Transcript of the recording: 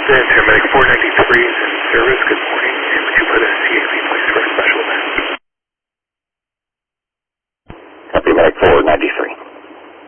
The Paramedic 493 is in service. Good morning. And would you put a CAV place for a special event? Paramedic 493.